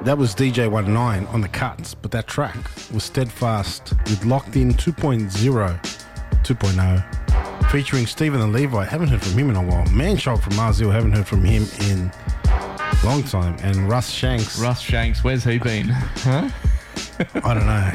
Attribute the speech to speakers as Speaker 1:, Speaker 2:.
Speaker 1: That was DJ 19 on the cuts, but that track was Steadfast with Locked In 2.0, featuring Stephen and Levi. Haven't heard from him in a while. Manchild from Mars Hill, haven't heard from him in a long time. And Russ Shanks.
Speaker 2: Russ Shanks, where's he been? Huh?
Speaker 1: I don't know.